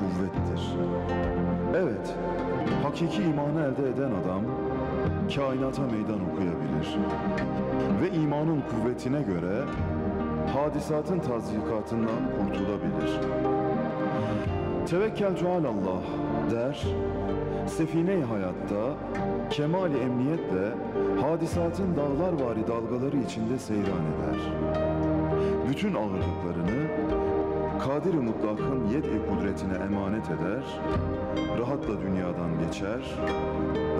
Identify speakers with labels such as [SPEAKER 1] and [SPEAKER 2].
[SPEAKER 1] kuvvettir. Evet, hakiki imanı elde eden adam kainata meydan okuyabilir ve imanın kuvvetine göre hadisatın tazyikatından kurtulabilir. Tevekkeltu alallah der, sefine-i hayatta kemali emniyetle hadisatın dağlarvari dalgaları içinde seyran eder. Bütün ağırlıklarını Kadir-i Mutlak'ın yed-i kudretine emanet eder, rahatla dünyadan geçer